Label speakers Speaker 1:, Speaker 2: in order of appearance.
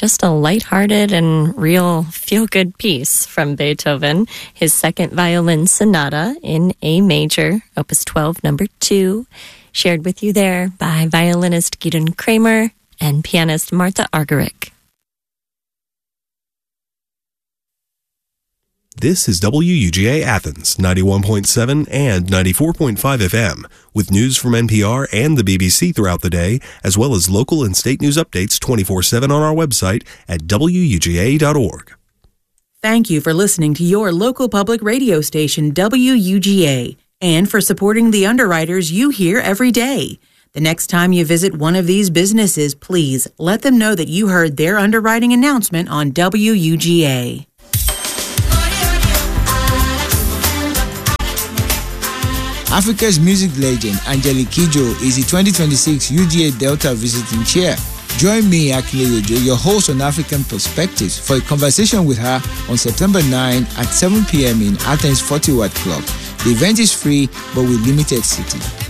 Speaker 1: just a lighthearted and real feel-good piece from Beethoven, his second violin sonata in A major, Opus 12, number 2, shared with you there by violinist Gidon Kramer and pianist Marta Argerich.
Speaker 2: This is WUGA Athens, 91.7 and 94.5 FM, with news from NPR and the BBC throughout the day, as well as local and state news updates 24/7 on our website at WUGA.org.
Speaker 3: Thank you for listening to your local public radio station, WUGA, and for supporting the underwriters you hear every day. The next time you visit one of these businesses, please let them know that you heard their underwriting announcement on WUGA.
Speaker 4: Africa's music legend Angelique Kidjo is the 2026 UGA Delta Visiting Chair. Join me, Akile Yojo, your host on African Perspectives, for a conversation with her on September 9 at 7 p.m. in Athens 40 Watt Club. The event is free, but with limited seating.